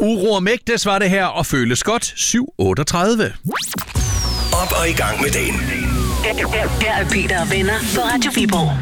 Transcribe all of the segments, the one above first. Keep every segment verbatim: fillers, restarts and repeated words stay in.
Uro og Mægtes var det her, og føles godt syv otteogtredive. Op og i gang med dagen. Her er Peter og venner på Radio Viborg.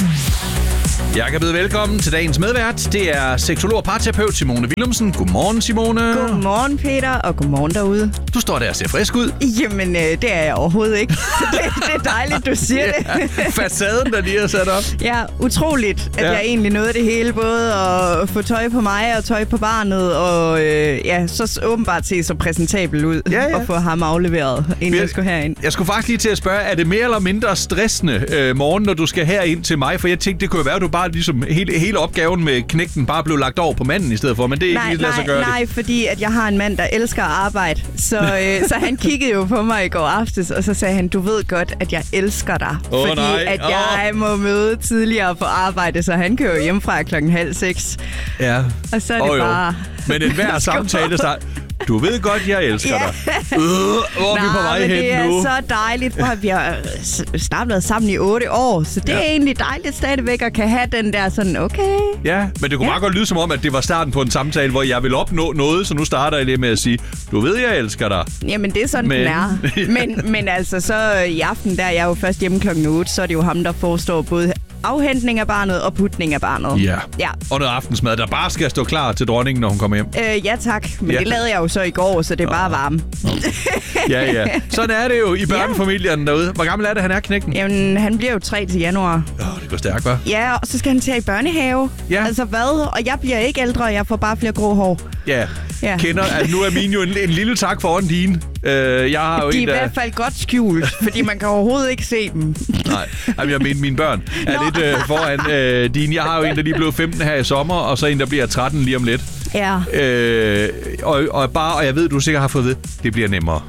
Jeg kan byde velkommen til dagens medvært. Det er seksolog og parterapeut Simone Willumsen. Godmorgen, Simone. Godmorgen, Peter, og godmorgen derude. Du står der og ser frisk ud. Jamen, øh, det er jeg overhovedet ikke. det, det er dejligt, du siger ja, det. Facaden, der lige er sat op. Ja, utroligt, at ja. jeg egentlig nåede det hele. Både at få tøj på mig og tøj på barnet, og øh, ja, så åbenbart se så præsentabel ud. Ja, ja. Og få ham afleveret, inden jeg, jeg skulle herind. Jeg skulle faktisk lige til at spørge, er det mere eller mindre stressende øh, morgen, når du skal herind til mig? For jeg tænkte, det kunne være, at du bare ligesom hele, hele opgaven med knægten bare blev lagt over på manden i stedet for, men det er nej, ikke lade sig gøre nej, det. fordi at jeg har en mand, der elsker at arbejde. Så, øh, så han kiggede jo på mig i går aftes, og så sagde han, du ved godt, at jeg elsker dig. Oh, fordi nej. at jeg oh. må møde tidligere på arbejde, så han kører hjemmefra klokken halv seks. Ja. Og så er det oh, bare... Men enhver samtale start. Du ved godt, jeg elsker ja. dig. Øh, hvor er vi på vej hen det er nu? så dejligt, for vi har snart været sammen i otte år, så det ja. er egentlig dejligt stadigvæk at kan have den der sådan, okay. Ja, men det kunne ja. meget godt lyde som om, at det var starten på en samtale, hvor jeg vil opnå noget, så nu starter jeg lige med at sige, du ved, jeg elsker dig. Jamen, det er sådan, men... den er. men, men altså, så i aften, der er jeg jo først hjemme klokken otte, så er det jo ham, der forestår både afhentning af barnet og putning af barnet. Ja. ja. Og noget aftensmad, der bare skal stå klar til dronningen, når hun kommer hjem. Øh, ja, tak. Men ja. det lavede jeg jo så i går, så det er oh. bare varme. Oh. ja, ja. Sådan er det jo i børnefamilien derude. Hvor gammel er det, han er, knægten? Jamen, han bliver jo tre til januar. Åh, oh, det går stærkt, hva'? Ja, og så skal han til i børnehave. Ja. Altså hvad? Og jeg bliver ikke ældre, og jeg får bare flere grå hår. Ja. ja. Kender, at nu er min jo en, en lille tak foran din. Uh, jeg har jo de er en, i der... hvert fald godt skjult, fordi man kan overhovedet ikke se dem. Nej, jamen, jeg mener, mine børn er Nå. lidt uh, foran uh, din. Jeg har jo en, der lige blev femten her i sommer, og så en, der bliver tretten lige om lidt. Ja. Uh, og, og, bare, og jeg ved, du sikkert har fået ved, det bliver nemmere.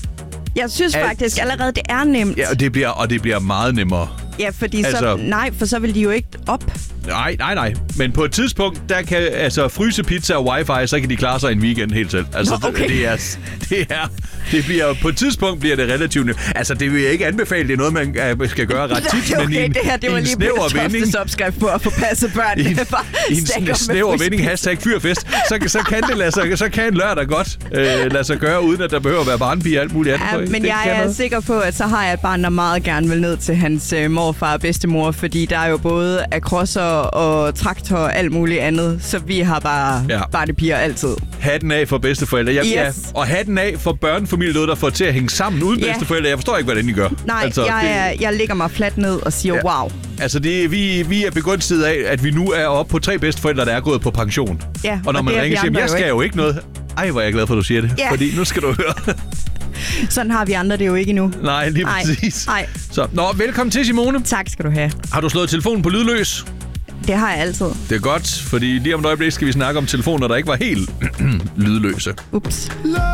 Jeg synes Alt... faktisk allerede, det er nemt. Ja, og det bliver, og det bliver meget nemmere. Ja, fordi altså... så... Nej, for så vil de jo ikke op. Nej, nej, nej. Men på et tidspunkt, der kan altså fryse pizza og wifi, så kan de klare sig en weekend helt selv. Altså, Nå, okay. det er, det er, det bliver, på et tidspunkt bliver det relativt nyt. Altså, det vil jeg ikke anbefale, det er noget, man uh, skal gøre ret tit, okay, men i en, det her, det var en lige snæver vending. opskrift på at få passet børnene. I en, i en snæver vending, hashtag fyrfest, så, så kan det lade sig, så kan en lørdag godt uh, lade sig gøre, uden at der behøver at være barnepige og alt muligt andet. Ja, men det jeg er noget. sikker på, at så har jeg et barn, der meget gerne vil ned til hans uh, morfar og bedstemor, fordi der er jo både akrosser og traktor og alt muligt andet, så vi har bare ja. barnepiger altid. Hatten af for bedsteforældre. Jeg, yes. ja, og hatten af for børnefamilier, der får til at hænge sammen uden ja. bedsteforældre. Jeg forstår ikke, hvordan I gør. Nej, altså, jeg, det... jeg lægger mig fladt ned og siger, ja. wow. Altså, det, vi, vi er begunstiget af, at vi nu er oppe på tre bedsteforældre, der er gået på pension. Ja, og når og man ringer og siger, jeg skal jo ikke noget. Ej, hvor er jeg glad for, at du siger det. Ja. Fordi nu skal du høre. Sådan har vi andre det jo ikke endnu. Nej, lige Ej. præcis. Ej. Så, nå, velkommen til, Simone. Tak skal du have. Har du slået telefonen på lydløs? Det har jeg altid. Det er godt, fordi lige om et øjeblik skal vi snakke om telefoner, der ikke var helt lydløse. Ups.